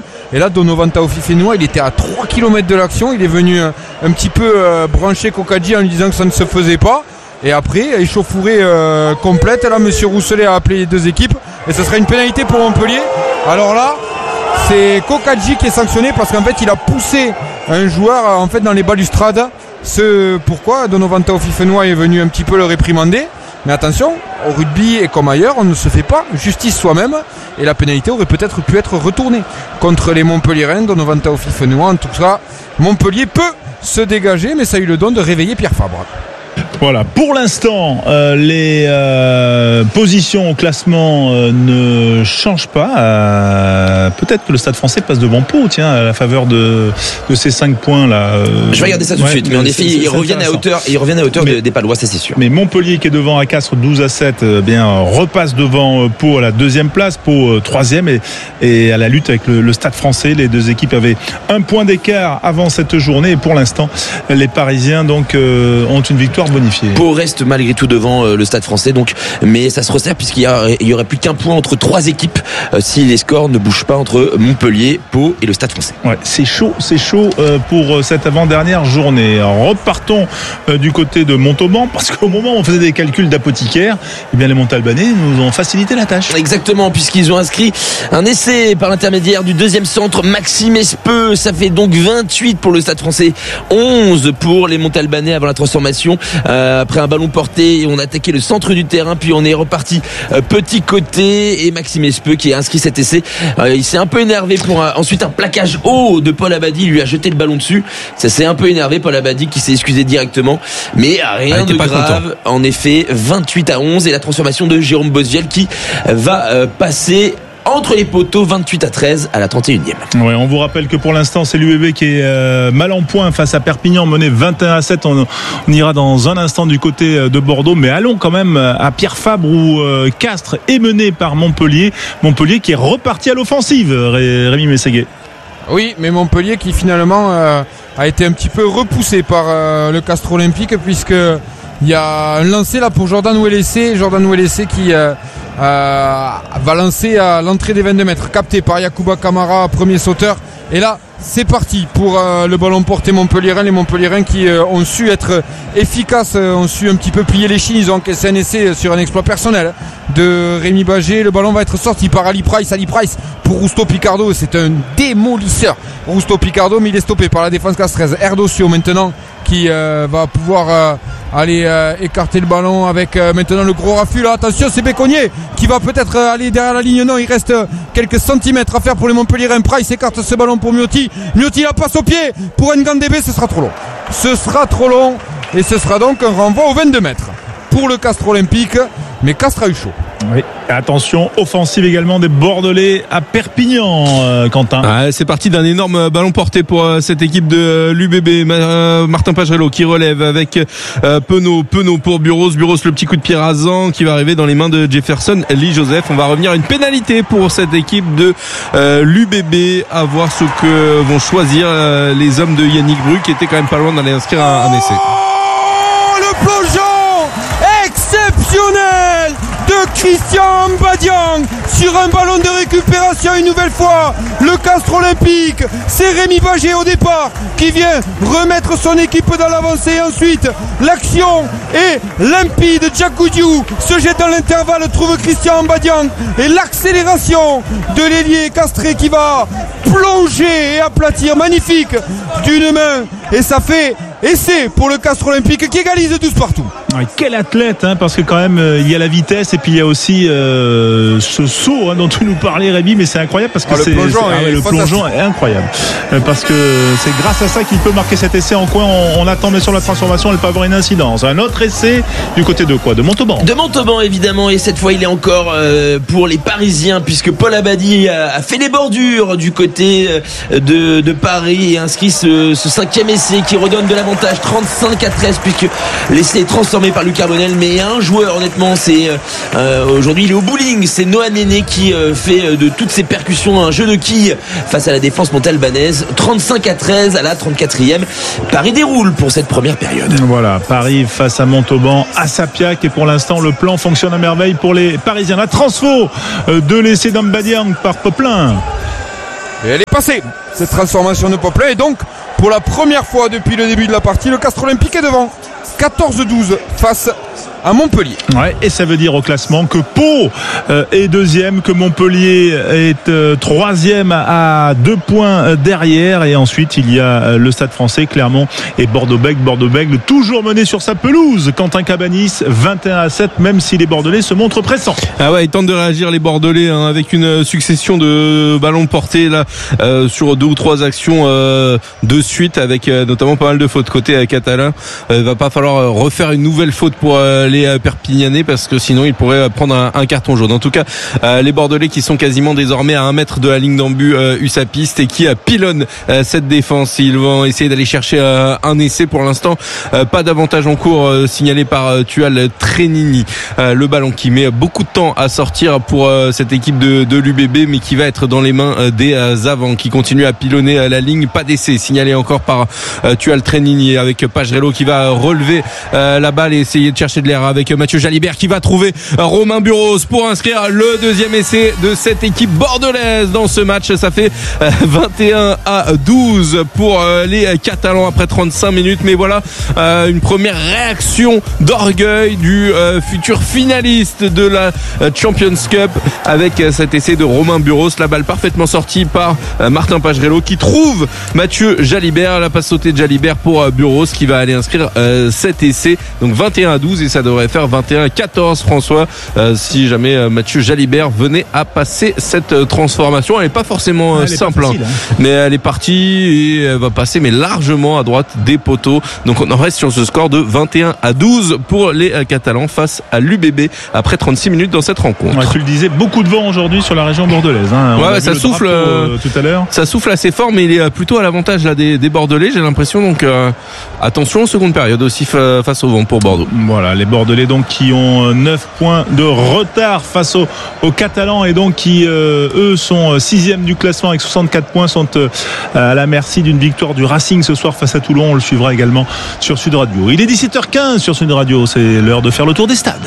Et là, Donovan Taofifenua, il était à 3 km de l'action. Il est venu un petit peu brancher Kokadji en lui disant que ça ne se faisait pas. Et après, échauffourée complète. Et là, monsieur Rousselet a appelé les deux équipes. Et ce sera une pénalité pour Montpellier. Alors là, c'est Kokadji qui est sanctionné parce qu'en fait, il a poussé un joueur en fait dans les balustrades. Pourquoi Donovan Taofifenua est venu un petit peu le réprimander. Mais attention, au rugby et comme ailleurs, on ne se fait pas justice soi-même. Et la pénalité aurait peut-être pu être retournée contre les Montpelliérains. Donovan Taofifenua, en tout cas, Montpellier peut se dégager, mais ça a eu le don de réveiller Pierre Fabre. Voilà, pour l'instant, les positions au classement ne changent pas. Peut-être que le Stade Français passe devant Pau, tiens, à la faveur de ces 5 points là. Je vais regarder ça tout de suite, mais en effet, ils reviennent à hauteur des Palois, ça c'est sûr. Mais Montpellier qui est devant à Castres 12-7, repasse devant Pau à la 2e place, Pau 3e et à la lutte avec le Stade Français. Les deux équipes avaient 1 point d'écart avant cette journée et pour l'instant, les Parisiens donc ont une victoire bonifiée. Pau reste malgré tout devant le Stade Français, donc, mais ça se resserre puisqu'il y aurait plus qu'un point entre 3 équipes si les scores ne bougent pas entre Montpellier, Pau et le Stade Français. Ouais, c'est chaud pour cette avant-dernière journée. Alors, repartons du côté de Montauban parce qu'au moment où on faisait des calculs d'apothicaire, les Montalbanais nous ont facilité la tâche. Exactement, puisqu'ils ont inscrit un essai par l'intermédiaire du deuxième centre Maxime Espeux. Ça fait donc 28 pour le Stade Français, 11 pour les Montalbanais avant la transformation. Après un ballon porté, on a attaqué le centre du terrain, puis on est reparti petit côté et Maxime Espeux qui a inscrit cet essai. Il s'est un peu énervé pour ensuite un plaquage haut de Paul Abadi, lui a jeté le ballon dessus. Ça s'est un peu énervé, Paul Abadi qui s'est excusé directement, mais rien de grave. En effet, 28-11 et la transformation de Jérôme Bosviel qui va passer entre les poteaux 28-13 à la 31e. Ouais, on vous rappelle que pour l'instant c'est l'UBB qui est mal en point face à Perpignan, mené 21-7. On ira dans un instant du côté de Bordeaux, mais allons quand même à Pierre Fabre où Castres est mené par Montpellier qui est reparti à l'offensive. Rémi Mességuet. Oui, mais Montpellier qui finalement a été un petit peu repoussé par le Castres Olympique, puisque il y a un lancé là pour Jordan Ouellessé qui va lancer à l'entrée des 22 mètres, capté par Yacouba Camara, premier sauteur. Et là, c'est parti pour le ballon porté Montpelliérain. Les Montpelliérains qui ont su être efficaces, ont su un petit peu plier les chines. Ils ont encaissé un essai sur un exploit personnel de Rémi Bagé. Le ballon va être sorti par Ali Price pour Rousteau Picardo. C'est un démolisseur, Rousteau Picardo, mais il est stoppé par la défense castreuse. Erdocio maintenant qui va pouvoir aller écarter le ballon avec maintenant le gros raffut là. Attention, c'est Béconnier qui va peut-être aller derrière la ligne. Non, il reste quelques centimètres à faire pour les Montpelliérains. Price écarte ce ballon pour Miotti la passe au pied pour Ngandébé. Ce sera trop long et ce sera donc un renvoi aux 22 mètres pour le Castres Olympique, mais Castres a eu chaud. Oui. Attention, offensive également des Bordelais à Perpignan, Quentin. C'est parti d'un énorme ballon porté pour cette équipe de l'UBB. Martin Pagerello qui relève avec Penaud pour Buros, le petit coup de pied rasant qui va arriver dans les mains de Jefferson Lee Joseph. On va revenir à une pénalité pour cette équipe de l'UBB, à voir ce que vont choisir les hommes de Yannick Bru qui était quand même pas loin d'aller inscrire un essai. Le plongeon exceptionnel de Christian Mbadiang sur un ballon de récupération une nouvelle fois. Le Castres Olympique, c'est Rémi Bagé au départ qui vient remettre son équipe dans l'avancée. Et ensuite, l'action est limpide. Djakoudiou se jette dans l'intervalle, trouve Christian Mbadiang et l'accélération de l'ailier castré qui va plonger et aplatir magnifique d'une main. Et ça fait essai pour le Castres Olympique qui égalise 12 partout. Quel athlète, parce que quand même il y a la vitesse et puis il y a aussi ce saut dont tu nous parlais, Rémi, mais c'est incroyable parce que le plongeon est incroyable parce que c'est grâce à ça qu'il peut marquer cet essai en coin. On attendait sur la transformation, elle peut avoir une incidence. Un autre essai du côté de quoi? De Montauban. De Montauban évidemment, et cette fois il est encore pour les Parisiens puisque Paul Abadi a fait les bordures du côté de Paris et inscrit ce 5e essai qui redonne de l'avantage 35-13 puisque l'essai est transformé par Lucas Bonnel. Mais un joueur honnêtement, c'est aujourd'hui il est au bowling, c'est Noah Néné qui fait de toutes ses percussions un jeu de quilles face à la défense montalbanaise. 35-13 à la 34e. Paris déroule pour cette première période. Voilà, Paris face à Montauban à Sapiac, et pour l'instant le plan fonctionne à merveille pour les Parisiens. La transfo de l'essai d'Ambadiang par Poplin. Et elle est passée, cette transformation de Poplin. Et donc, pour la première fois depuis le début de la partie, le Castres Olympique est devant. 14-12 face à Montpellier. Ouais, et ça veut dire au classement que Pau est deuxième, que Montpellier est troisième à 2 points derrière, et ensuite il y a le Stade Français, Clermont et Bordeaux-Bègles toujours mené sur sa pelouse. Quentin Cabanis 21-7, même si les Bordelais se montrent pressants. Ah ouais, ils tentent de réagir les Bordelais avec une succession de ballons portés là sur 2 ou 3 actions de suite, avec notamment pas mal de fautes côté catalan. Va pas falloir refaire une nouvelle faute pour les Perpignanais, parce que sinon ils pourraient prendre un carton jaune. En tout cas, les Bordelais qui sont quasiment désormais à 1 mètre de la ligne d'en but Usapiste, et qui pilonnent cette défense. Ils vont essayer d'aller chercher un essai. Pour l'instant, pas d'avantage en cours signalé par Tual Trenini. Le ballon qui met beaucoup de temps à sortir pour cette équipe de l'UBB, mais qui va être dans les mains des avants, qui continuent à pilonner la ligne. Pas d'essai signalé encore par Tual Trenini, avec Pagerello qui va relever la balle et essayer de chercher de l'air avec Mathieu Jalibert, qui va trouver Romain Burros pour inscrire le deuxième essai de cette équipe bordelaise dans ce match. Ça fait 21-12 pour les Catalans après 35 minutes. Mais voilà une première réaction d'orgueil du futur finaliste de la Champions Cup, avec cet essai de Romain Burros. La balle parfaitement sortie par Martin Pagerello, qui trouve Mathieu Jalibert. La passe sautée de Jalibert pour Burros, qui va aller inscrire cet essai. Donc 21-12, et ça devrait faire 21-14, François, si jamais Mathieu Jalibert venait à passer cette transformation. Elle n'est pas forcément simple, pas facile, mais elle est partie, et elle va passer mais largement à droite des poteaux. Donc on en reste sur ce score de 21-12 pour les Catalans face à l'UBB après 36 minutes dans cette rencontre. Ouais, tu le disais, beaucoup de vent aujourd'hui sur la région bordelaise. Ouais, ça souffle tout à l'heure. Ça souffle assez fort, mais il est plutôt à l'avantage là des Bordelais, j'ai l'impression. Donc attention en seconde période aussi face au vent pour Bordeaux. Voilà, les Bordelais donc qui ont 9 points de retard face aux Catalans, et donc qui eux sont 6e du classement avec 64 points, sont à la merci d'une victoire du Racing ce soir face à Toulon. On le suivra également sur Sud Radio. Il est 17h15 sur Sud Radio, c'est l'heure de faire le tour des stades.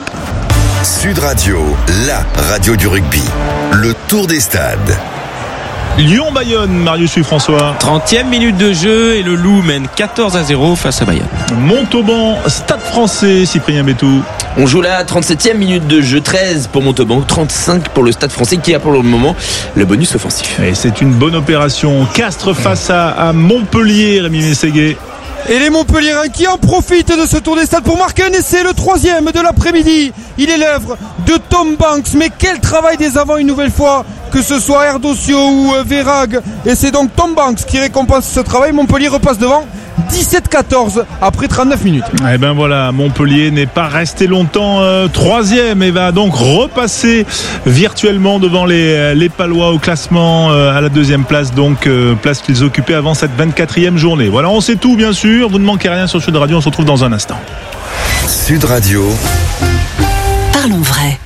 Sud Radio, la radio du rugby, le tour des stades. Lyon-Bayonne, Marius François. 30e minute de jeu et le Loup mène 14-0 face à Bayonne. Montauban, Stade Français, Cyprien Bétou. On joue la 37e minute de jeu, 13 pour Montauban, 35 pour le Stade Français, qui a pour le moment le bonus offensif. Et c'est une bonne opération. Castres face à Montpellier, Rémi Mességuet. Et les Montpelliérains qui en profitent de ce tour des stades pour marquer un essai, le 3e de l'après-midi. Il est l'œuvre de Tom Banks, mais quel travail des avants une nouvelle fois, que ce soit Erdocio ou Verag. Et c'est donc Tom Banks qui récompense ce travail. Montpellier repasse devant 17-14 après 39 minutes. Et ben voilà, Montpellier n'est pas resté longtemps 3e et va donc repasser virtuellement devant les Palois au classement à la 2e place, donc place qu'ils occupaient avant cette 24e journée. Voilà, on sait tout bien sûr, vous ne manquez rien sur Sud Radio, on se retrouve dans un instant. Sud Radio. Parlons vrai.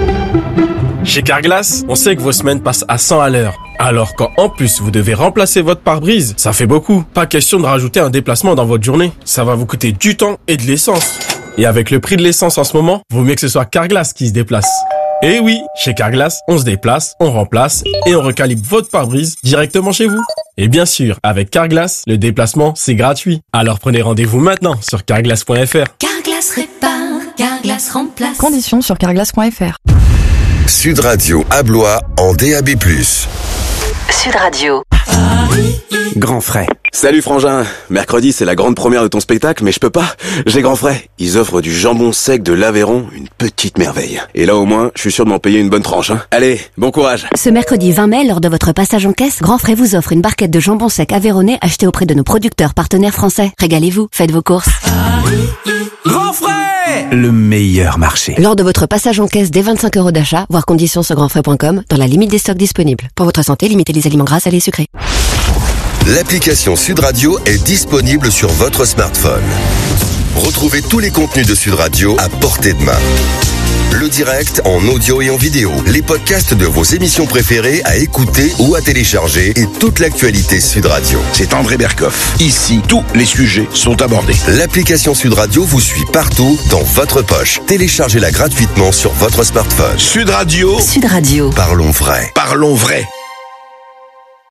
Chez Carglass, on sait que vos semaines passent à 100 à l'heure. Alors quand en plus vous devez remplacer votre pare-brise, ça fait beaucoup. Pas question de rajouter un déplacement dans votre journée. Ça va vous coûter du temps et de l'essence. Et avec le prix de l'essence en ce moment, vaut mieux que ce soit Carglass qui se déplace. Et oui, chez Carglass, on se déplace, on remplace et on recalibre votre pare-brise directement chez vous. Et bien sûr, avec Carglass, le déplacement, c'est gratuit. Alors prenez rendez-vous maintenant sur carglass.fr. Carglass répare, Carglass remplace. Conditions sur carglass.fr. Sud Radio à Blois en DAB+. Sud Radio. Grand Frais. Salut frangin, mercredi c'est la grande première de ton spectacle, mais je peux pas, j'ai Grand Frais. Ils offrent du jambon sec de l'Aveyron, une petite merveille. Et là au moins, je suis sûr de m'en payer une bonne tranche. Allez, bon courage. Ce mercredi 20 mai, lors de votre passage en caisse, Grand Frais vous offre une barquette de jambon sec aveyronnais achetée auprès de nos producteurs partenaires français. Régalez-vous, faites vos courses. Grand Frais, le meilleur marché. Lors de votre passage en caisse dès 25 € d'achat, voir conditions sur grandfrais.com, dans la limite des stocks disponibles. Pour votre santé, limitez les aliments gras, salés et sucrés. L'application Sud Radio est disponible sur votre smartphone. Retrouvez tous les contenus de Sud Radio à portée de main. Le direct en audio et en vidéo, les podcasts de vos émissions préférées à écouter ou à télécharger et toute l'actualité Sud Radio. C'est André Berkoff. Ici, tous les sujets sont abordés. L'application Sud Radio vous suit partout dans votre poche. Téléchargez-la gratuitement sur votre smartphone. Sud Radio. Sud Radio. Parlons vrai. Parlons vrai.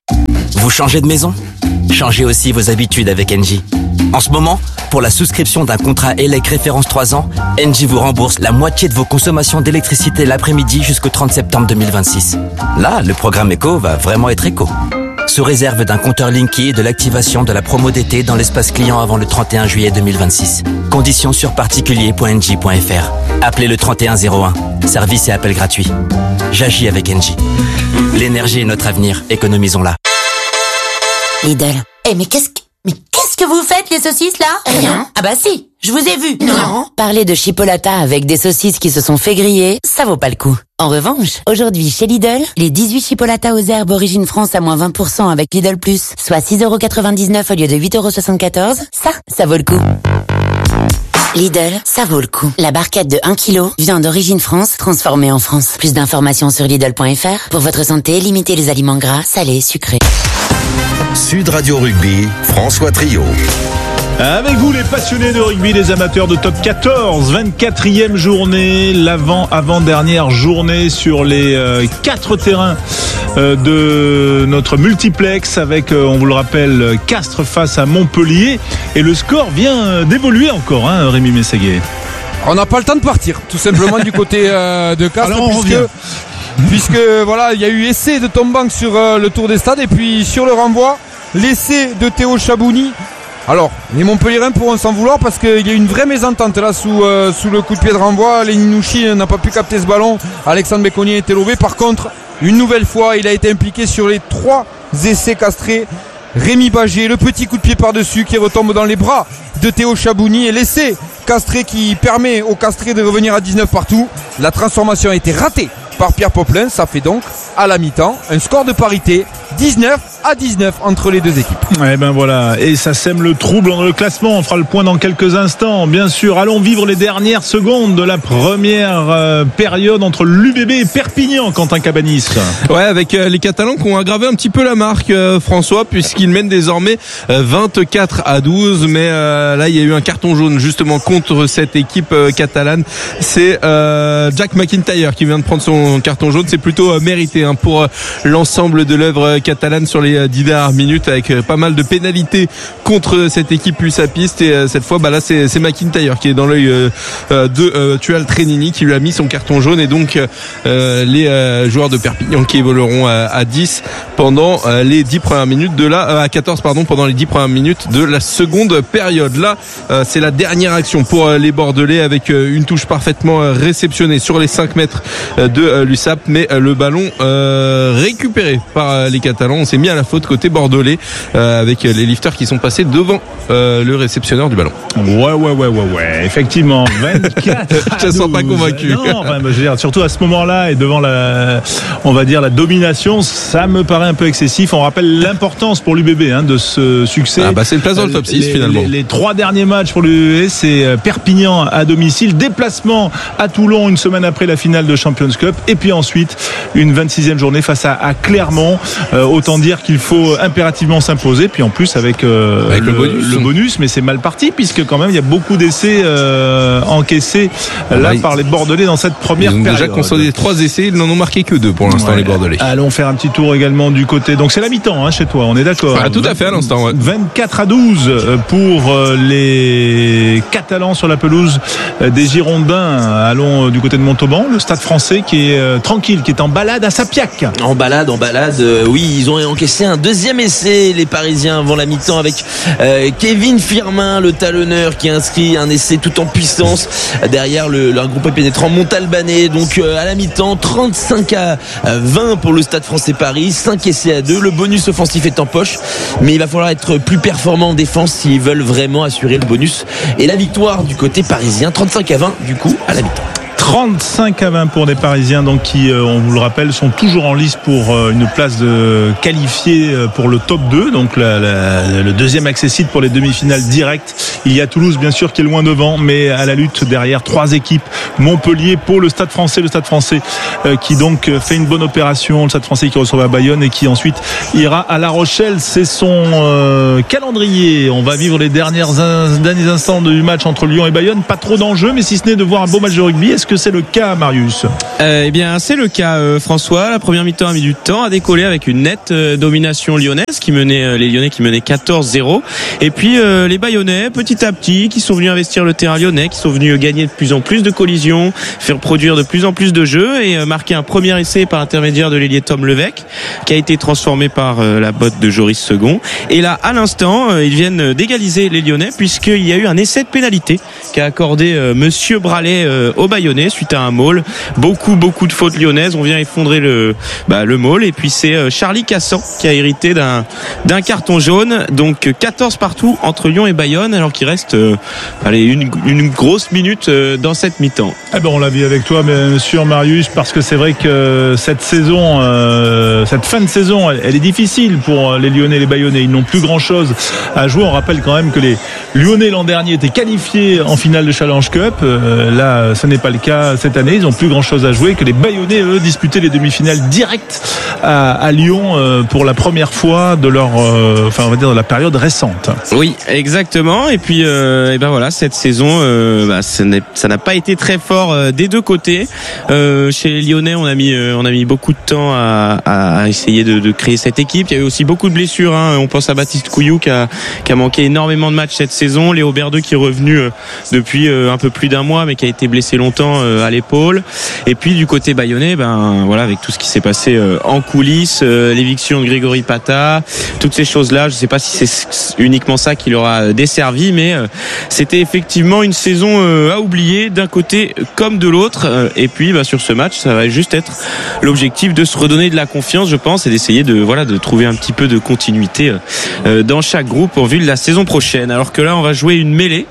Vous changez de maison ? Changez aussi vos habitudes avec Engie. En ce moment, pour la souscription d'un contrat ELEC référence 3 ans, Engie vous rembourse la moitié de vos consommations d'électricité l'après-midi jusqu'au 30 septembre 2026. Là, le programme Eco va vraiment être éco. Sous réserve d'un compteur Linky et de l'activation de la promo d'été dans l'espace client avant le 31 juillet 2026. Conditions sur particulier.engie.fr. Appelez le 3101. Service et appel gratuit. J'agis avec Engie. L'énergie est notre avenir. Économisons-la. Lidl. Mais qu'est-ce que vous faites, les saucisses, là? Rien. Ah bah si, je vous ai vu. Non. Parler de chipolata avec des saucisses qui se sont fait griller, ça vaut pas le coup. En revanche, aujourd'hui, chez Lidl, les 18 chipolatas aux herbes Origine France à moins 20% avec Lidl+, soit 6,99€ au lieu de 8,74€, ça vaut le coup. Lidl, ça vaut le coup. La barquette de 1 kg vient d'Origine France, transformée en France. Plus d'informations sur Lidl.fr. Pour votre santé, limitez les aliments gras, salés, sucrés. Sud Radio Rugby, François Trio. Avec vous les passionnés de rugby, les amateurs de top 14, 24e journée, avant-dernière journée sur les 4 terrains de notre multiplex avec, on vous le rappelle, Castres face à Montpellier. Et le score vient d'évoluer encore, Rémi Messaguet. On n'a pas le temps de partir, tout simplement du côté de Castres. Alors puisque voilà, il y a eu essai de Tom Banks sur le tour des stades et puis sur le renvoi, l'essai de Théo Chabouni. Alors, les Montpelliérains pourront s'en vouloir parce qu'il y a eu une vraie mésentente là sous le coup de pied de renvoi. Leninouchi n'a pas pu capter ce ballon. Alexandre Béconnier était lové. Par contre, une nouvelle fois, il a été impliqué sur les 3 essais castrés. Rémi Bagé, le petit coup de pied par-dessus qui retombe dans les bras de Théo Chabouni et l'essai castré qui permet aux castrés de revenir à 19 partout. La transformation a été ratée par Pierre Poplin. Ça fait donc à la mi-temps un score de parité 19-19 entre les deux équipes. Et ben voilà, et ça sème le trouble dans le classement. On fera le point dans quelques instants, bien sûr. Allons vivre les dernières secondes de la première période entre l'UBB et Perpignan, Quentin Cabanis. Ouais, avec les Catalans qui ont aggravé un petit peu la marque, François, puisqu'ils mènent désormais 24-12. Mais là, il y a eu un carton jaune justement contre cette équipe catalane. C'est Jack McIntyre qui vient de prendre son carton jaune. C'est plutôt mérité pour l'ensemble de l'œuvre catalane sur les 10 dernières minutes, avec pas mal de pénalités contre cette équipe USAPiste. Et cette fois, là, c'est McIntyre qui est dans l'œil de Tual Trenini qui lui a mis son carton jaune. Et donc les joueurs de Perpignan qui évolueront à 10 pendant les 10 premières minutes à 14 pendant les 10 premières minutes de la seconde période. Là, c'est la dernière action pour les Bordelais avec une touche parfaitement réceptionnée sur les 5 mètres de l'USAP, mais le ballon récupéré par les Catalans. On s'est mis à la faute côté bordelais avec les lifters qui sont passés devant le réceptionneur du ballon. Ouais, effectivement. 24 je te sens pas convaincu. Non, je veux dire, surtout à ce moment-là et devant la domination, ça me paraît un peu excessif. On rappelle l'importance pour l'UBB de ce succès. C'est une place dans le top 6 finalement. Les 3 derniers matchs pour l'UBB, c'est Perpignan à domicile, déplacement à Toulon une semaine après la finale de Champions Cup, et puis ensuite une 26e journée face à Clermont. Autant dire qu'il faut impérativement s'imposer, puis en plus avec le bonus, mais c'est mal parti puisque quand même il y a beaucoup d'essais encaissés par les Bordelais dans cette première période. Déjà consolidé 3 essais, ils n'en ont marqué que 2 pour l'instant, les Bordelais. Allons faire un petit tour également du côté, donc c'est la mi-temps chez toi, on est d'accord? Tout à fait à l'instant. 24-12 pour les Catalans sur la pelouse des Girondins. Allons du côté de Montauban, le Stade Français qui est tranquille, qui est en balade à Sapiac. En balade, oui, ils ont encaissé un deuxième essai, les Parisiens, avant la mi-temps, avec Kevin Firmin, le talonneur, qui a inscrit un essai tout en puissance derrière un groupe pénétrant Montalbanais. Donc à la mi-temps, 35-20 pour le Stade Français Paris, 5 essais à 2. Le bonus offensif est en poche, mais il va falloir être plus performant en défense s'ils veulent vraiment assurer le bonus. Et la victoire du côté parisien, 35-20 du coup à la mi-temps. 35-20 pour les Parisiens, donc qui, on vous le rappelle, sont toujours en lice pour une place de qualifiée pour le top 2, donc le deuxième accessible pour les demi-finales directes. Il y a Toulouse bien sûr qui est loin devant, mais à la lutte derrière 3 équipes. Montpellier pour le Stade Français, qui donc fait une bonne opération, le Stade Français qui reçoit à Bayonne et qui ensuite ira à La Rochelle. C'est son calendrier. On va vivre les derniers instants du match entre Lyon et Bayonne. Pas trop d'enjeux, mais si ce n'est de voir un beau match de rugby. Est-ce que c'est le cas, Marius? Eh bien, c'est le cas, François. La première mi-temps a mis du temps à décoller avec une nette domination lyonnaise les Lyonnais qui menaient 14-0. Et puis les Bayonnais, petit à petit, qui sont venus investir le terrain lyonnais, qui sont venus gagner de plus en plus de collisions, faire produire de plus en plus de jeux et marquer un premier essai par l'intermédiaire de l'ailier Tom Levesque, qui a été transformé par la botte de Joris Second. Et là, à l'instant, ils viennent d'égaliser les Lyonnais puisqu'il y a eu un essai de pénalité qu'a accordé Monsieur Bralet au Bayonnais suite à un maul. Beaucoup de fautes lyonnaises. On vient effondrer le maul. Et puis c'est Charlie Cassan qui a hérité d'un carton jaune. Donc 14 partout entre Lyon et Bayonne, alors qu'il reste une grosse minute dans cette mi-temps. Eh ben on l'a vu avec toi, monsieur Marius, parce que c'est vrai que cette saison, cette fin de saison, elle est difficile pour les Lyonnais et les Bayonnais. Ils n'ont plus grand-chose à jouer. On rappelle quand même que les Lyonnais l'an dernier étaient qualifiés en finale de Challenge Cup. Là, ce n'est pas le cas cette année. Ils n'ont plus grand-chose à jouer. Que les Bayonnais, eux, disputaient les demi-finales directes à Lyon pour la première fois de leur, on va dire de la période récente. Oui, exactement. Et puis, cette saison, ça n'a pas été très fort des deux côtés. Chez les Lyonnais, on a mis beaucoup de temps à essayer de créer cette équipe. Il y a eu aussi beaucoup de blessures. On pense à Baptiste Couillou qui a manqué énormément de matchs cette saison. Léo Berdeux qui est revenu depuis un peu plus d'un mois, mais qui a été blessé longtemps à l'épaule. Et puis du côté bayonnais, avec tout ce qui s'est passé en coulisses, l'éviction de Grégory Pata, toutes ces choses-là. Je ne sais pas si c'est uniquement ça qui leur a desservi, mais c'était effectivement une saison à oublier d'un côté comme de l'autre. Et puis sur ce match, ça va juste être l'objectif de se redonner de la confiance, je pense, et d'essayer de trouver un petit peu de continuité dans chaque groupe en vue de la saison prochaine. Alors que là, on va jouer une mêlée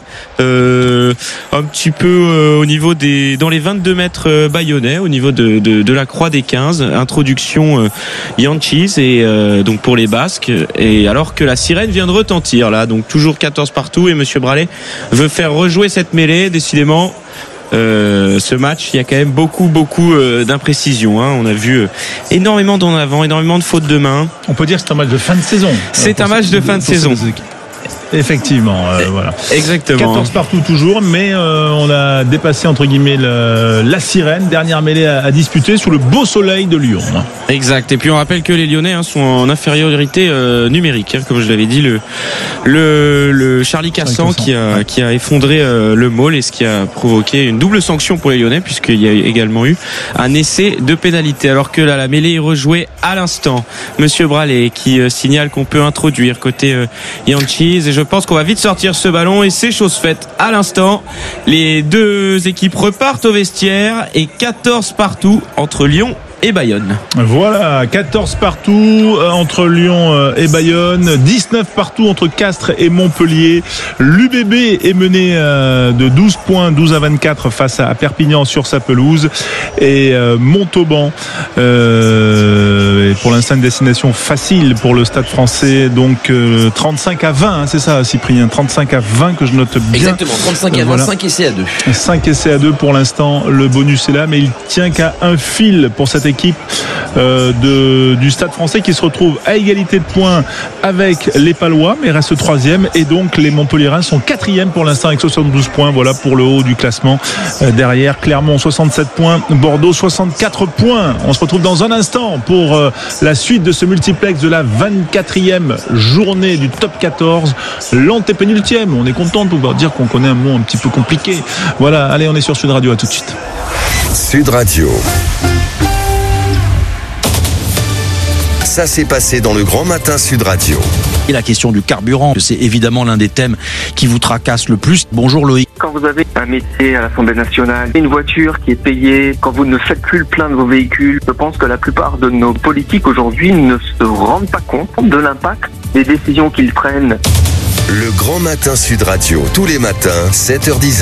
un petit peu au niveau dans les 22 mètres bayonnais, au niveau de la croix des 15, introduction Yankees et donc pour les Basques, et alors que la sirène vient de retentir là, donc toujours 14 partout, et Monsieur Bralet veut faire rejouer cette mêlée. Décidément, ce match, il y a quand même beaucoup d'imprécisions. On a vu énormément d'en avant, énormément de fautes de main. On peut dire que c'est un match de fin de saison. C'est un match de fin de saison. Effectivement, voilà. Exactement. 14 partout toujours, mais on a dépassé entre guillemets la sirène, dernière mêlée à disputer sous le beau soleil de Lyon. Exact. Et puis on rappelle que les Lyonnais sont en infériorité numérique, comme je l'avais dit, le Charlie Cassan qui a effondré le maul, et ce qui a provoqué une double sanction pour les Lyonnais, puisqu'il y a également eu un essai de pénalité. Alors que là, la mêlée est rejouée à l'instant. Monsieur Bralet qui signale qu'on peut introduire côté Yankees, et je pense qu'on va vite sortir ce ballon, et c'est chose faite à l'instant. Les deux équipes repartent au vestiaire, et 14 partout entre Lyon et Bayonne. Voilà, 14 partout entre Lyon et Bayonne, 19 partout entre Castres et Montpellier. L'UBB est mené de 12 points, 12-24 face à Perpignan sur sa pelouse, et Montauban est pour l'instant une destination facile pour le Stade Français, donc 35-20, c'est ça Cyprien, 35-20 que je note bien. Exactement, 35-20, voilà. 5 essais à 2. 5 essais à 2 pour l'instant, le bonus est là, mais il tient qu'à un fil pour cette équipe du Stade Français, qui se retrouve à égalité de points avec les Palois, mais reste 3e, et donc les Montpelliérains sont 4e pour l'instant avec 72 points. Voilà pour le haut du classement. Derrière, Clermont 67 points, Bordeaux 64 points. On se retrouve dans un instant pour la suite de ce multiplex de la 24e journée du top 14, l'antépénultième. On est content de pouvoir dire qu'on connaît un mot un petit peu compliqué. Voilà, allez, on est sur Sud Radio, à tout de suite. Sud Radio. Ça s'est passé dans le Grand Matin Sud Radio. Et la question du carburant, c'est évidemment l'un des thèmes qui vous tracasse le plus. Bonjour Loïc. Quand vous avez un métier à l'Assemblée nationale, une voiture qui est payée, quand vous ne faites plus le plein de vos véhicules, je pense que la plupart de nos politiques aujourd'hui ne se rendent pas compte de l'impact des décisions qu'ils prennent. Le Grand Matin Sud Radio, tous les matins, 7h-10h.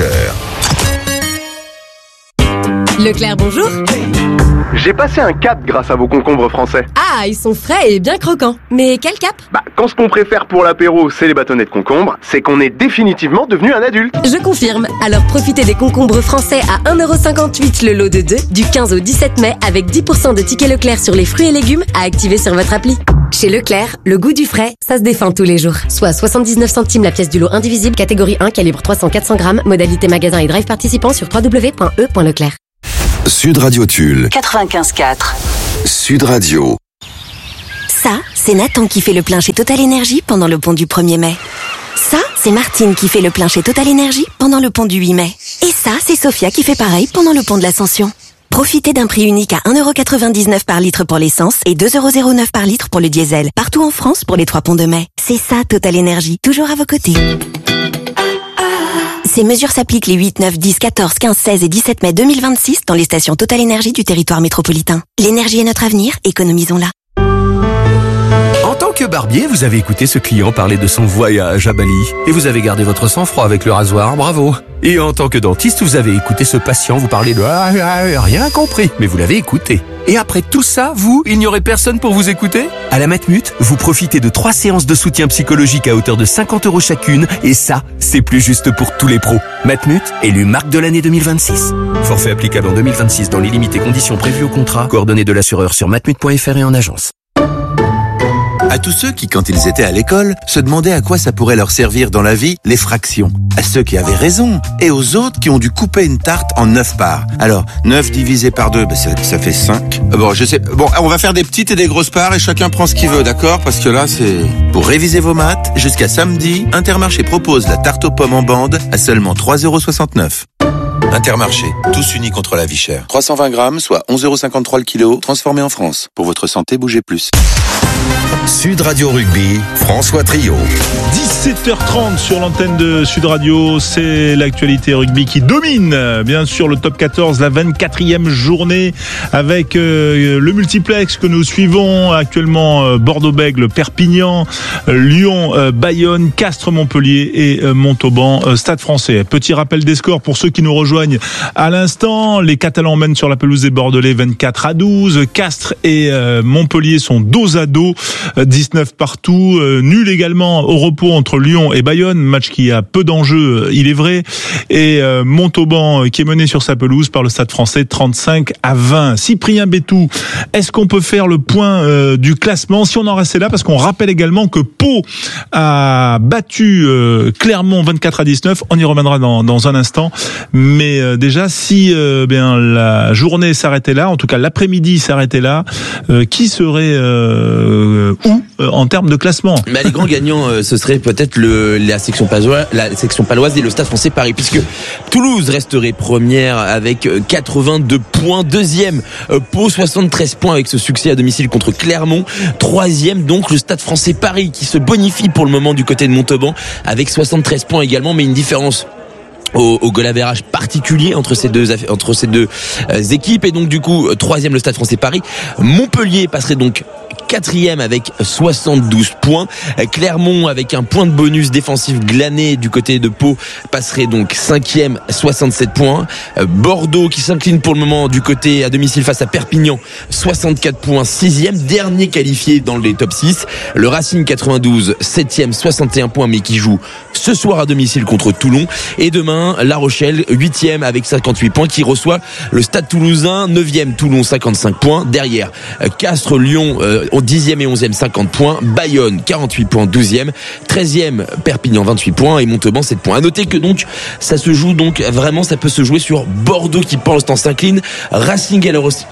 Leclerc, bonjour. J'ai passé un cap grâce à vos concombres français. Ah, ils sont frais et bien croquants. Mais quel cap ? Quand ce qu'on préfère pour l'apéro, c'est les bâtonnets de concombre, c'est qu'on est définitivement devenu un adulte. Je confirme. Alors profitez des concombres français à 1,58€ le lot de 2, du 15 au 17 mai, avec 10% de tickets Leclerc sur les fruits et légumes à activer sur votre appli. Chez Leclerc, le goût du frais, ça se défend tous les jours. Soit 79 centimes la pièce du lot indivisible, catégorie 1, calibre 300-400 grammes, modalité magasin et drive participant sur www.e.leclerc. Sud Radio Tulle. 95.4. Sud Radio. Ça, c'est Nathan qui fait le plein chez Total Energy pendant le pont du 1er mai. Ça, c'est Martine qui fait le plein chez Total Energy pendant le pont du 8 mai. Et ça, c'est Sophia qui fait pareil pendant le pont de l'Ascension. Profitez d'un prix unique à 1,99€ par litre pour l'essence et 2,09€ par litre pour le diesel. Partout en France pour les 3 ponts de mai. C'est ça, Total Energy. Toujours à vos côtés. Ces mesures s'appliquent les 8, 9, 10, 14, 15, 16 et 17 mai 2026 dans les stations Total Energy du territoire métropolitain. L'énergie est notre avenir, économisons-la. En tant que barbier, vous avez écouté ce client parler de son voyage à Bali. Et vous avez gardé votre sang-froid avec le rasoir, bravo. Et en tant que dentiste, vous avez écouté ce patient vous parler de rien compris, mais vous l'avez écouté. Et après tout ça, il n'y aurait personne pour vous écouter ? À la Matmut, vous profitez de 3 séances de soutien psychologique à hauteur de 50€ chacune, et ça, c'est plus juste pour tous les pros. Matmut, élu marque de l'année 2026. Forfait applicable en 2026 dans les limites et conditions prévues au contrat. Coordonnées de l'assureur sur matmut.fr et en agence. À tous ceux qui, quand ils étaient à l'école, se demandaient à quoi ça pourrait leur servir dans la vie, les fractions. À ceux qui avaient raison, et aux autres qui ont dû couper une tarte en 9 parts. Alors, 9 divisé par 2, ça fait 5. Bon, je sais. Bon, on va faire des petites et des grosses parts et chacun prend ce qu'il veut, d'accord ? Parce que là, c'est... Pour réviser vos maths, jusqu'à samedi, Intermarché propose la tarte aux pommes en bande à seulement 3,69€. Intermarché, tous unis contre la vie chère. 320 grammes, soit 11,53€ le kilo, transformé en France. Pour votre santé, bougez plus. Sud Radio Rugby, François Trio. 17h30 sur l'antenne de Sud Radio, c'est l'actualité rugby qui domine, bien sûr, le top 14, la 24e journée avec le multiplex que nous suivons actuellement, Bordeaux-Bègles, Perpignan, Lyon, Bayonne, Castres, Montpellier et Montauban, Stade Français. Petit rappel des scores pour ceux qui nous rejoignent à l'instant. Les Catalans mènent sur la pelouse des Bordelais 24-12. Castres et Montpellier sont dos à dos, 19 partout. Nul également au repos entre Lyon et Bayonne, match qui a peu d'enjeux, il est vrai. Et Montauban qui est mené sur sa pelouse par le Stade Français 35-20. Cyprien Bétou, est-ce qu'on peut faire le point du classement si on en restait là? Parce qu'on rappelle également que Pau a battu Clermont 24-19. On y reviendra dans un instant. Mais déjà, si bien la journée s'arrêtait là, en tout cas l'après-midi s'arrêtait là, qui serait où en termes de classement? Les grands gagnants, ce serait peut-être la section paloise et le Stade Français Paris, puisque Toulouse resterait première avec 82 points, deuxième Pau 73 points avec ce succès à domicile contre Clermont, troisième donc le Stade Français Paris qui se bonifie pour le moment du côté de Montauban avec 73 points également, mais une différence au goal average particulier entre ces deux équipes. Et donc du coup troisième le Stade Français Paris. Montpellier passerait donc quatrième avec 72 points. Clermont avec un point de bonus défensif glané du côté de Pau passerait donc cinquième, 67 points. Bordeaux qui s'incline pour le moment du côté à domicile face à Perpignan, 64 points, sixième, dernier qualifié dans les top 6. Le Racing 92, septième, 61 points, mais qui joue ce soir à domicile contre Toulon. Et demain, La Rochelle, 8e avec 58 points, qui reçoit le Stade Toulousain, 9e Toulon, 55 points. Derrière, Castres, Lyon, 10e et 11e, 50 points. Bayonne, 48 points, 12e. 13e, Perpignan, 28 points. Et Montauban, 7 points. À noter que donc, ça se joue donc vraiment, ça peut se jouer sur Bordeaux qui pour l'instant s'incline. Racing et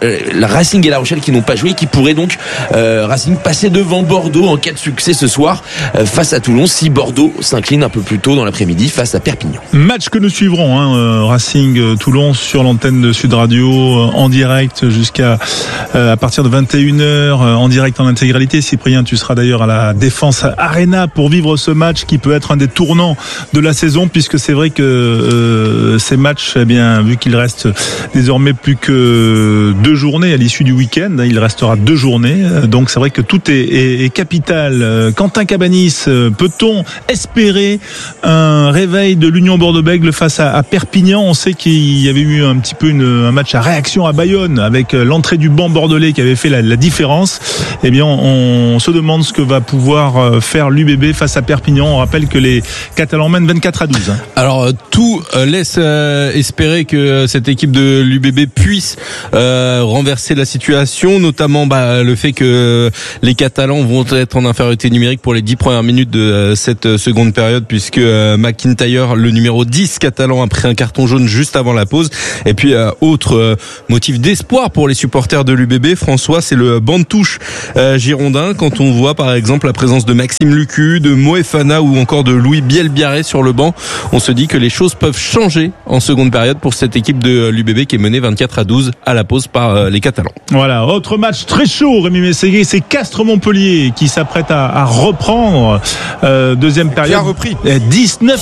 La Rochelle qui n'ont pas joué, qui pourraient donc, Racing passer devant Bordeaux en cas de succès ce soir, face à Toulon, si Bordeaux s'incline un peu plus tôt dans l'après-midi face à Perpignan. Match que nous suivrons, Racing Toulon sur l'antenne de Sud Radio en direct jusqu'à à partir de 21h en direct en intégralité. Cyprien, tu seras d'ailleurs à la Défense Arena pour vivre ce match qui peut être un des tournants de la saison, puisque c'est vrai que ces matchs, eh bien, vu qu'il reste désormais plus que 2 journées à l'issue du week-end, il restera 2 journées, donc c'est vrai que tout est capital. Quentin Cabanis, peut-on espérer un réveil de l'Union Bordeaux-Bègles face à Perpignan? On sait qu'il y avait eu un petit peu un match à réaction à Bayonne avec l'entrée du banc bordelais qui avait fait la différence. eh bien on se demande ce que va pouvoir faire l'UBB face à Perpignan. On rappelle que les Catalans mènent 24-12. Alors tout laisse espérer que cette équipe de l'UBB puisse renverser la situation, notamment le fait que les Catalans vont être en infériorité numérique pour les 10 premières minutes de cette seconde période, puisque McIntyre, le numéro 10 catalan, a pris un carton jaune juste avant la pause. Et puis autre motif d'espoir pour les supporters de l'UBB, François, c'est le banc de touche girondin. Quand on voit par exemple la présence de Maxime Lucu, de Moefana ou encore de Louis Bielbiarré sur le banc, on se dit que les choses peuvent changer en seconde période pour cette équipe de l'UBB qui est menée 24-12 à la pause par les Catalans. Voilà, autre match très chaud, Rémi Mességué, c'est Castres-Montpellier qui s'apprête à reprendre deuxième période. Qui a repris 19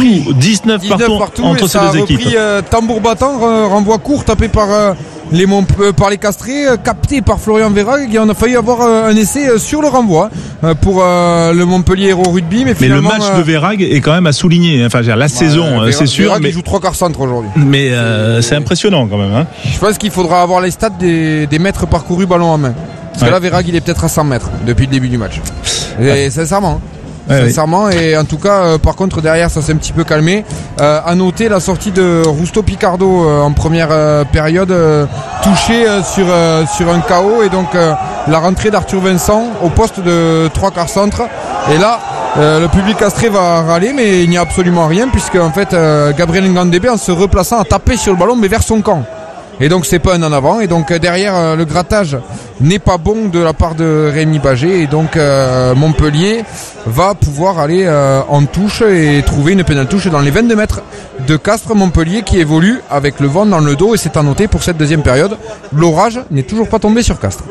partout entre ces deux équipes. Tambour battant, renvoi court tapé par les Castrés, capté par Florian Verhaeghe, et on a failli avoir un essai sur le renvoi pour le Montpellier Hérault Rugby, mais finalement le match de Verhaeghe est quand même à souligner. Enfin, la saison, c'est sûr, Verhaeghe, mais il joue 3 quarts centre aujourd'hui. Mais c'est impressionnant quand même. Je pense qu'il faudra avoir les stats des mètres parcourus ballon en main. Parce que là, Verhaeghe, il est peut-être à 100 mètres depuis le début du match. Et sincèrement. Sincèrement, et en tout cas par contre derrière ça s'est un petit peu calmé. À noter la sortie de Rusto Picardo en première période, touché sur un KO, et donc la rentrée d'Arthur Vincent au poste de 3 quarts centre, et là le public castré va râler, mais il n'y a absolument rien, puisque en fait Gabriel Ngandébé, en se replaçant, a tapé sur le ballon mais vers son camp. Et donc c'est pas un en avant, et donc derrière le grattage n'est pas bon de la part de Rémi Bagé, et donc Montpellier va pouvoir aller en touche et trouver une pénale touche dans les 22 mètres de Castres. Montpellier qui évolue avec le vent dans le dos, et c'est à noter pour cette deuxième période. L'orage n'est toujours pas tombé sur Castres.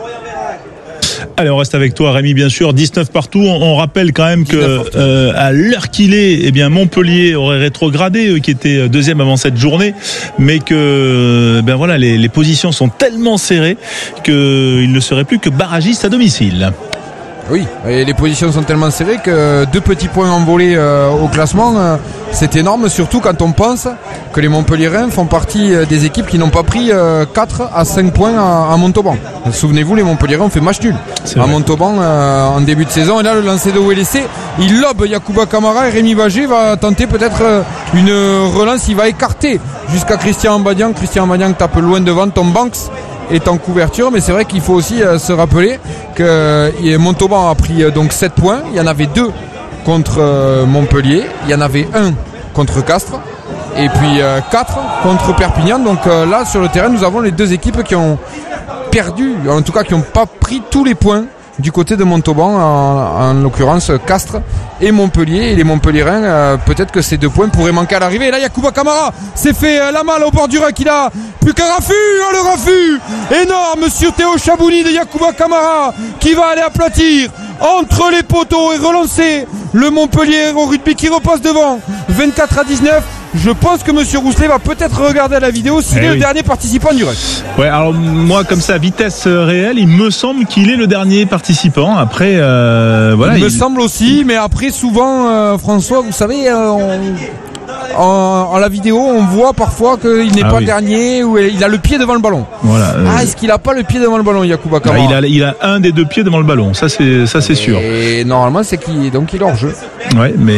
Allez, on reste avec toi, Rémi, bien sûr. 19 partout. On rappelle quand même que à l'heure qu'il est, eh bien Montpellier aurait rétrogradé, eux qui étaient deuxième avant cette journée, mais que voilà, les positions sont tellement serrées qu'il ne serait plus que barragiste à domicile. Oui, et les positions sont tellement serrées que 2 petits points envolés au classement, c'est énorme, surtout quand on pense que les Montpelliérains font partie des équipes qui n'ont pas pris 4 à 5 points à Montauban. Souvenez-vous, les Montpelliérains ont fait match nul à Montauban en début de saison, et là le lancer de WLC, il lobe Yacouba Camara, et Rémi Bagé va tenter peut-être une relance, il va écarter jusqu'à Christian Mbadian tape loin devant, Tom Banks est en couverture, mais c'est vrai qu'il faut aussi se rappeler que Montauban a pris donc 7 points, il y en avait 2 contre Montpellier, il y en avait 1 contre Castres, et puis 4 contre Perpignan. Donc là sur le terrain nous avons les deux équipes qui ont perdu, en tout cas qui n'ont pas pris tous les points du côté de Montauban, en l'occurrence Castres et Montpellier, et les Montpelliérains peut-être que ces 2 points pourraient manquer à l'arrivée. Et là Yacouba Camara s'est fait la malle au bord du rack, il a plus qu'un raffut, le raffut énorme sur Théo Chabouni de Yacouba Camara qui va aller aplatir entre les poteaux et relancer le Montpellier au rugby qui repasse devant 24-19. Je pense que Monsieur Rousselet va peut-être regarder la vidéo s'il est le dernier participant du rush. Ouais, alors moi comme ça, vitesse réelle, il me semble qu'il est le dernier participant. Après, voilà. Il me semble aussi, mais après souvent, François, vous savez, en la vidéo, on voit parfois qu'il n'est pas le dernier, ou il a le pied devant le ballon. Voilà. Est-ce qu'il a pas le pied devant le ballon, Yacouba Camara? Il a un des 2 pieds devant le ballon. Ça c'est sûr. Et normalement, c'est qu'il est hors jeu. Ouais, mais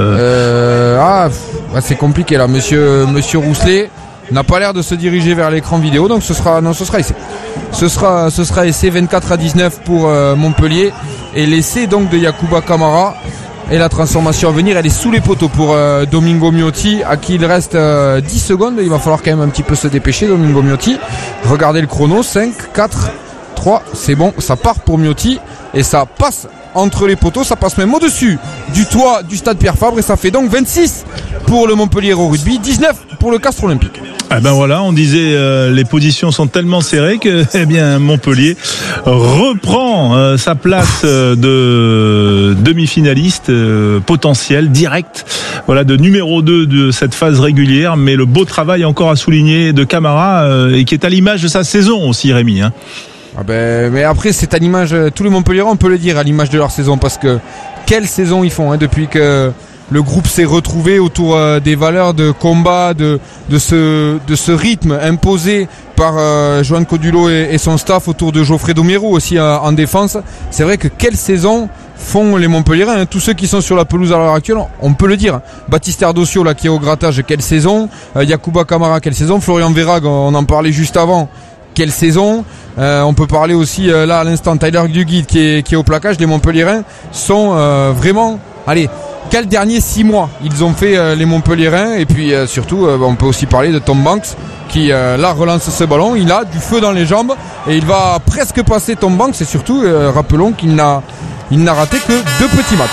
c'est compliqué là. Monsieur Rousselet n'a pas l'air de se diriger vers l'écran vidéo, donc ce sera essai. Ce sera essai 24-19 pour Montpellier, et l'essai donc de Yacouba Camara. Et la transformation à venir, elle est sous les poteaux pour Domingo Miotti, à qui il reste 10 secondes. Il va falloir quand même un petit peu se dépêcher, Domingo Miotti. Regardez le chrono, 5, 4, 3, c'est bon, ça part pour Miotti, et ça passe entre les poteaux, ça passe même au-dessus du toit du stade Pierre Fabre, et ça fait donc 26 pour le Montpellier Hérault Rugby, 19 pour le Castres Olympique. Voilà, on disait les positions sont tellement serrées que Montpellier reprend sa place de demi-finaliste potentiel direct, voilà, de numéro 2 de cette phase régulière. Mais le beau travail encore à souligner de Camara, et qui est à l'image de sa saison aussi, Rémi, hein. Mais après c'est à l'image, tous les Montpelliérains on peut le dire, à l'image de leur saison, parce que quelle saison ils font depuis que le groupe s'est retrouvé autour des valeurs de combat, de ce rythme imposé par Joan Codulo et son staff autour de Geoffrey Domerou aussi en défense. C'est vrai que quelle saison font les Montpelliérains, tous ceux qui sont sur la pelouse à l'heure actuelle, on peut le dire. Baptiste Ardosio là qui est au grattage, quelle saison. Yacouba Camara, quelle saison. Florian Verhaeghe, on en parlait juste avant, quelle saison. On peut parler aussi là à l'instant Tyler Duguid qui est au plaquage. Les Montpelliérains sont vraiment, allez, quel dernier 6 mois ils ont fait les Montpelliérains. Et puis surtout on peut aussi parler de Tom Banks qui là relance ce ballon, il a du feu dans les jambes et il va presque passer Tom Banks. Et surtout rappelons qu'il n'a raté que 2 petits matchs.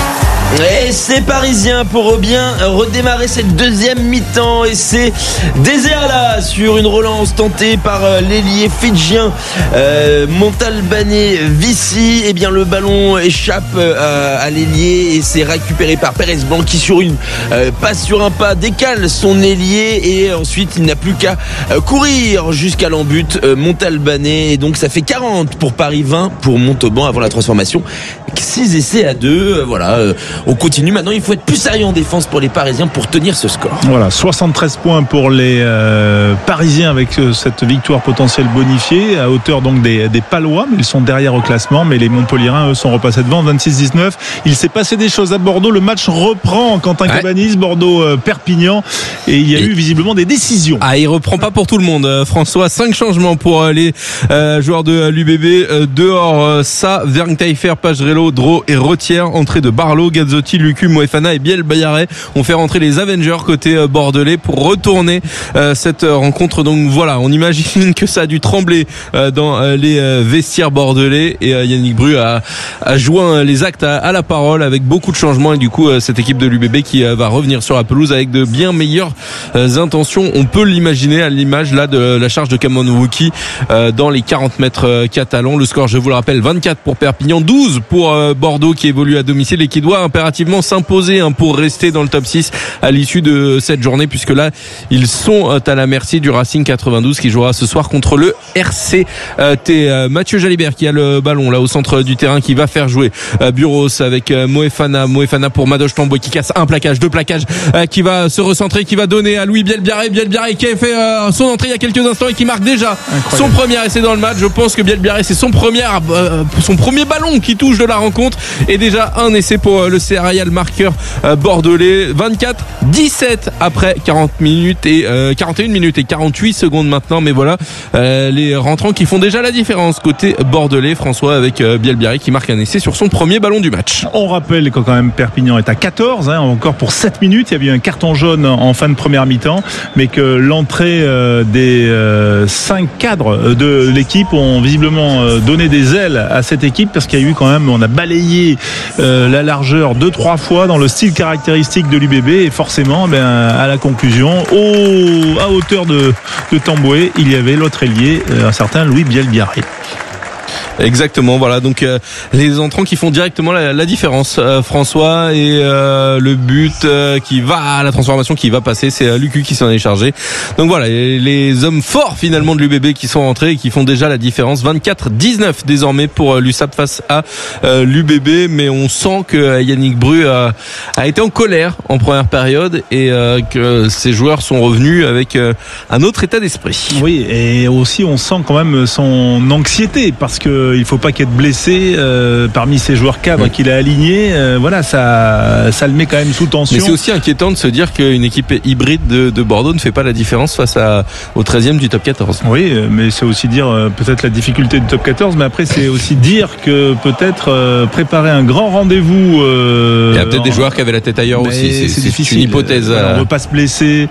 Et c'est parisien pour bien redémarrer cette deuxième mi-temps. Et c'est désert là sur une relance tentée par l'ailier fidjien Montalbanais Vici. Et bien le ballon échappe à l'ailier et c'est récupéré par Pérez Blanc qui sur une passe sur un pas décale son ailier et ensuite il n'a plus qu'à courir jusqu'à l'embut Montalbanais. Et donc ça fait 40 pour Paris, 20 pour Montauban avant la transformation. 6 essais à 2. Voilà. On continue. Maintenant, il faut être plus sérieux en défense pour les Parisiens pour tenir ce score. Voilà, 73 points pour les Parisiens avec cette victoire potentielle bonifiée à hauteur donc des Palois. Ils sont derrière au classement, mais les Montpelliérains, eux, sont repassés devant, 26-19. Il s'est passé des choses à Bordeaux. Le match reprend. Quentin Cabanis, Bordeaux-Perpignan. Et il y a eu visiblement des décisions. Ah, il reprend pas pour tout le monde. François, 5 changements pour les joueurs de l'UBB. Dehors, Vergne-Taillefer, Pagerello, Dro et Retière. Entrée de Barlow, Gazzotti, Lucu, Moefana et Biel Bayaret. On fait rentrer les Avengers côté bordelais pour retourner cette rencontre. Donc voilà, on imagine que ça a dû trembler dans les vestiaires bordelais et Yannick Bru a joint les actes à la parole avec beaucoup de changements et du coup cette équipe de l'UBB qui va revenir sur la pelouse avec de bien meilleures intentions. On peut l'imaginer à l'image là de la charge de Cameron Wookie dans les 40 mètres catalans. Le score, je vous le rappelle, 24 pour Perpignan, 12 pour Bordeaux qui évolue à domicile et qui doit impérativement s'imposer pour rester dans le top 6 à l'issue de cette journée, puisque là ils sont à la merci du Racing 92 qui jouera ce soir contre le RCT. Mathieu Jalibert qui a le ballon là au centre du terrain, qui va faire jouer Buros avec Moefana pour Madoche Tamboué qui casse un plaquage, 2 plaquages, qui va se recentrer, qui va donner à Louis Bielbiarré qui a fait son entrée il y a quelques instants et qui marque déjà son premier essai dans le match. Je pense que Bielbiaré c'est son premier ballon qui touche de la rencontre et déjà un essai pour le CR Royal, marqueur bordelais. 24-17 après 41 minutes et 48 secondes maintenant, mais voilà les rentrants qui font déjà la différence côté bordelais. François avec Bielbiaré qui marque un essai sur son premier ballon du match. On rappelle que quand même Perpignan est à 14 encore pour 7 minutes. Il y a eu un carton jaune en fin de première mi-temps, mais que l'entrée des 5 cadres de l'équipe ont visiblement donné des ailes à cette équipe, parce qu'il y a eu quand même, on a balayé la largeur 2-3 fois dans le style caractéristique de l'UBB et forcément à la conclusion à hauteur de Tamboué, il y avait l'autre ailier, un certain Louis Bielbiaré. Exactement, voilà, donc les entrants qui font directement la différence, François, et le but qui va à la transformation qui va passer, c'est Lucu qui s'en est chargé. Donc voilà, les hommes forts finalement de l'UBB qui sont rentrés et qui font déjà la différence. 24-19 désormais pour l'USAP face à l'UBB, mais on sent que Yannick Bru a été en colère en première période et que ses joueurs sont revenus avec un autre état d'esprit. Oui, et aussi on sent quand même son anxiété, parce que il faut pas qu'il y ait de blessés parmi ces joueurs cadres qu'il a alignés. Voilà, ça le met quand même sous tension. Mais c'est aussi inquiétant de se dire qu'une équipe hybride de Bordeaux ne fait pas la différence face au 13e du top 14. Oui, mais c'est aussi dire peut-être la difficulté du top 14, mais après c'est aussi dire que peut-être préparer un grand rendez-vous. Il y a peut-être des joueurs qui avaient la tête ailleurs aussi. C'est difficile. Une hypothèse. Voilà, on veut pas se blesser.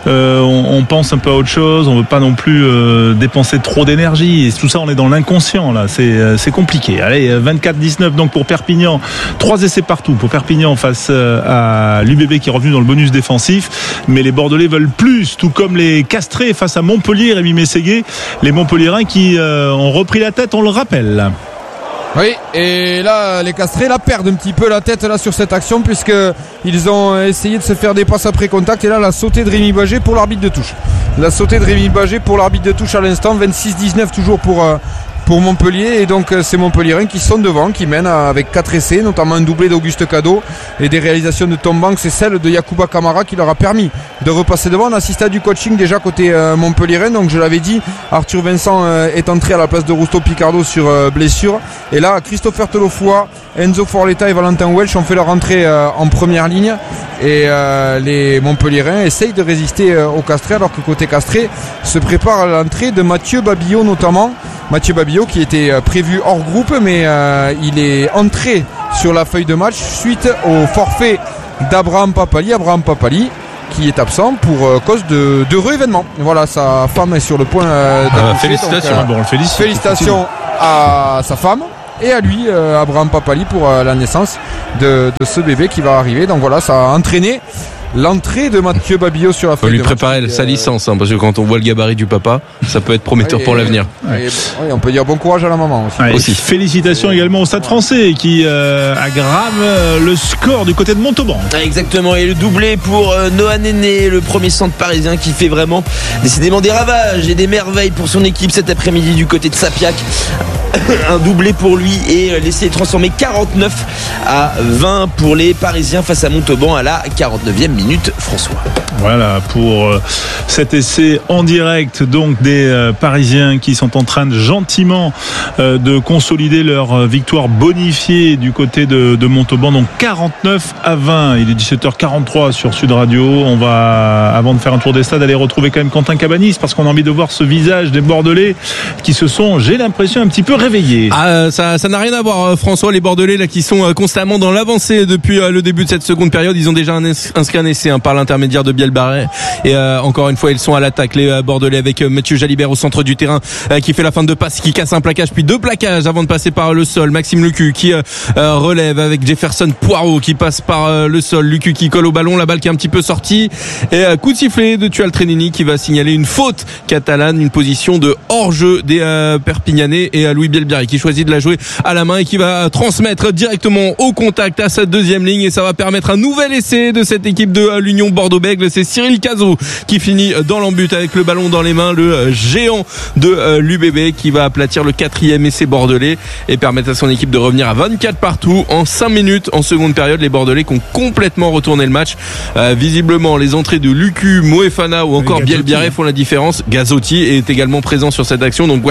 On pense un peu à autre chose. On veut pas non plus dépenser trop d'énergie. Et tout ça, on est dans l'inconscient là. C'est compliqué. Allez, 24-19 donc pour Perpignan. 3 essais partout pour Perpignan face à l'UBB qui est revenu dans le bonus défensif. Mais les Bordelais veulent plus, tout comme les Castrés face à Montpellier, Rémi Mességué. Les Montpelliérains qui ont repris la tête, on le rappelle. Oui, et là les Castrés perdent un petit peu la tête là sur cette action, puisque ils ont essayé de se faire des passes après contact, et là la sautée de Rémi Bagé pour l'arbitre de touche. La sautée de Rémi Bagé pour l'arbitre de touche à l'instant. 26-19 toujours pour pour Montpellier, et donc c'est Montpellierin qui sont devant, qui mènent avec 4 essais, notamment un doublé d'Auguste Cadeau et des réalisations de Tom Banks et celle de Yacouba Camara qui leur a permis de repasser devant. On assiste à du coaching déjà côté Montpellierin, donc je l'avais dit, Arthur Vincent est entré à la place de Rusto Picardo sur blessure, et là Christopher Telofoua, Enzo Forletta et Valentin Welch ont fait leur entrée en première ligne, et les Montpellierins essayent de résister au Castré, alors que côté Castré se prépare à l'entrée de Mathieu Babillot notamment. Mathieu Babillot qui était prévu hors groupe, mais il est entré sur la feuille de match suite au forfait d'Abraham Papali. Abraham Papali qui est absent pour cause d'heureux événements. Voilà, sa femme est sur le point d'accoucher. Félicitations. Donc, félicitations à sa femme et à lui, Abraham Papali, pour la naissance de ce bébé qui va arriver. Donc voilà, ça a entraîné l'entrée de Mathieu Babillot sur la feuille de match. On lui préparer sa licence, parce que quand on voit le gabarit du papa, ça peut être prometteur pour l'avenir. Oui, on peut dire bon courage à la maman aussi. Félicitations également au Stade Français qui aggrave le score du côté de Montauban. Exactement, et le doublé pour Noah Néné, le premier centre parisien qui fait vraiment décidément des ravages et des merveilles pour son équipe cet après-midi du côté de Sapiac. Un doublé pour lui et l'essai est transformé 49-20 pour les Parisiens face à Montauban à la 49e minute. François. Voilà pour cet essai en direct donc des Parisiens qui sont en train de gentiment de consolider leur victoire bonifiée du côté de Montauban, donc 49-20. Il est 17h43 sur Sud Radio. On va, avant de faire un tour des stades, aller retrouver quand même Quentin Cabanis, parce qu'on a envie de voir ce visage des Bordelais qui se sont, j'ai l'impression, un petit peu réveillés. Ça n'a rien à voir, François. Les Bordelais là qui sont constamment dans l'avancée depuis le début de cette seconde période, ils ont déjà inscrit un essai par l'intermédiaire de Biel Barret, et encore une fois ils sont à l'attaque, les Bordelais, avec Mathieu Jalibert au centre du terrain qui fait la fin de passe, qui casse un plaquage puis 2 plaquages avant de passer par le sol. Maxime Lucu qui relève avec Jefferson Poirot qui passe par le sol. Lucu qui colle au ballon, la balle qui est un petit peu sortie, et coup de sifflet de Tual Trenini qui va signaler une faute catalane, une position de hors-jeu des Perpignanais, et Louis Bielbiarri qui choisit de la jouer à la main et qui va transmettre directement au contact à sa deuxième ligne, et ça va permettre un nouvel essai de cette équipe de l'Union Bordeaux-Bègles. C'est Cyril Cazot qui finit dans l'embut avec le ballon dans les mains, le géant de l'UBB, qui va aplatir le 4e essai bordelais et permettre à son équipe de revenir à 24 partout en 5 minutes en seconde période. Les Bordelais qui ont complètement retourné le match. Visiblement les entrées de Lucu, Moefana ou encore Bielbiaré font la différence. Gazotti est également présent sur cette action, donc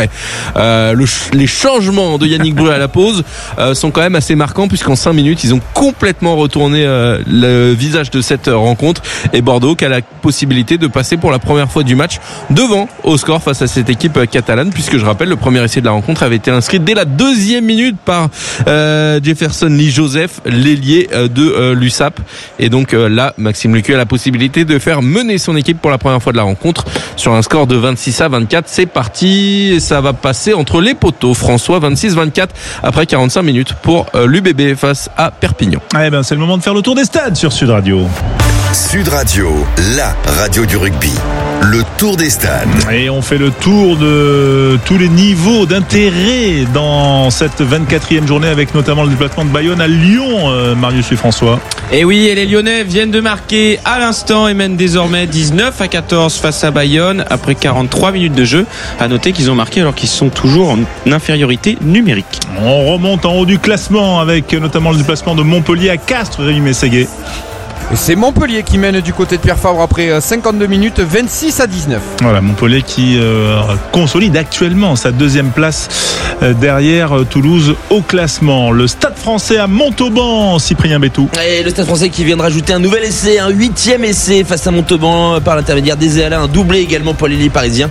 les changements de Yannick Brue à la pause sont quand même assez marquants, puisqu'en 5 minutes ils ont complètement retourné le visage de cette rencontre, et Bordeaux qui a la possibilité de passer pour la première fois du match devant au score face à cette équipe catalane, puisque je rappelle le premier essai de la rencontre avait été inscrit dès la 2e minute par Jefferson Lee Joseph, l'ailier de l'USAP, et donc là Maxime Lucu a la possibilité de faire mener son équipe pour la première fois de la rencontre sur un score de 26-24. C'est parti, ça va passer entre les poteaux, François, 26-24 après 45 minutes pour l'UBB face à Perpignan. C'est le moment de faire le tour des stades sur Sud Radio. Sud Radio, la radio du rugby. Le tour des stades. Et on fait le tour de tous les niveaux d'intérêt dans cette 24e journée, avec notamment le déplacement de Bayonne à Lyon, Marius et François. Et oui, et les Lyonnais viennent de marquer à l'instant et mènent désormais 19-14 face à Bayonne après 43 minutes de jeu. À noter qu'ils ont marqué alors qu'ils sont toujours en infériorité numérique. On remonte en haut du classement avec notamment le déplacement de Montpellier à Castres, Rémi Mességuet. Et c'est Montpellier qui mène du côté de Pierre Fabre après 52 minutes, 26-19. Voilà, Montpellier qui consolide actuellement sa 2e place derrière Toulouse au classement. Le Stade Français à Montauban, Cyprien Bétou. Et le Stade Français qui vient de rajouter un nouvel essai, un 8e essai face à Montauban par l'intermédiaire des Alain, un doublé également pour les Parisiens.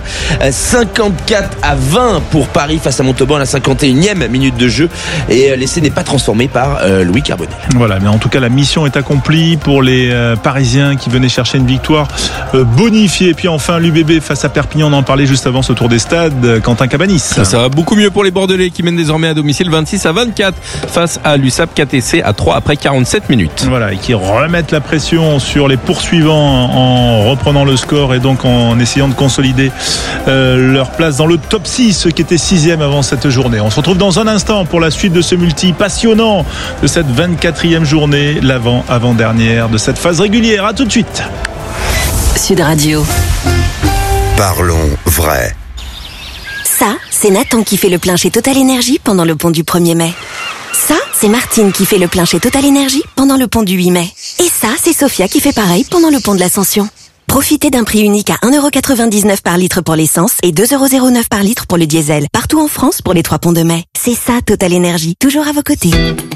54-20 pour Paris face à Montauban à la 51e minute de jeu, et l'essai n'est pas transformé par Louis Carbonel. Voilà, mais en tout cas la mission est accomplie pour les Parisiens qui venaient chercher une victoire bonifiée. Et puis enfin l'UBB face à Perpignan, on en parlait juste avant ce tour des stades, Quentin Cabanis. Ça va beaucoup mieux pour les Bordelais qui mènent désormais à domicile 26-24 face à l'USAP, 4 essais à 3 après 47 minutes. Voilà, et qui remettent la pression sur les poursuivants en reprenant le score et donc en essayant de consolider leur place dans le top 6, ceux qui étaient 6e avant cette journée. On se retrouve dans un instant pour la suite de ce multi passionnant de cette 24e journée, l'avant-dernière de cette phase régulière. À tout de suite. Sud Radio. Parlons vrai. Ça, c'est c'est Nathan qui fait le plein chez Total Energy pendant le pont du 1er mai. Ça, c'est Martine qui fait le plein chez Total Energy pendant le pont du 8 mai. Et ça, c'est Sophia qui fait pareil pendant le pont de l'Ascension. Profitez d'un prix unique à 1,99€ par litre pour l'essence et 2,09€ par litre pour le diesel. Partout en France pour les 3 ponts de mai. C'est ça Total Energy, toujours à vos côtés.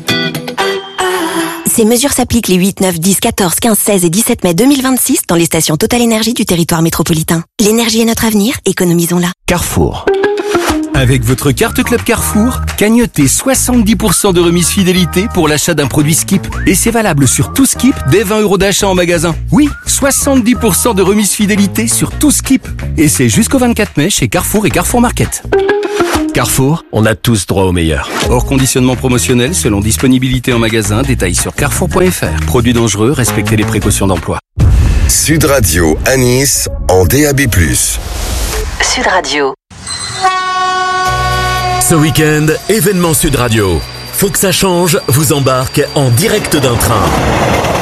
Ces mesures s'appliquent les 8, 9, 10, 14, 15, 16 et 17 mai 2026 dans les stations Total Energy du territoire métropolitain. L'énergie est notre avenir, économisons-la. Carrefour. Avec votre carte Club Carrefour, cagnotez 70% de remise fidélité pour l'achat d'un produit Skip. Et c'est valable sur tout Skip dès 20€ d'achat en magasin. Oui, 70% de remise fidélité sur tout Skip. Et c'est jusqu'au 24 mai chez Carrefour et Carrefour Market. Carrefour, on a tous droit au meilleur. Hors conditionnement promotionnel selon disponibilité en magasin, détails sur carrefour.fr. Produits dangereux, respectez les précautions d'emploi. Sud Radio à Nice en DAB+. Sud Radio. Ce week-end, événement Sud Radio. Faut que ça change vous embarque en direct d'un train.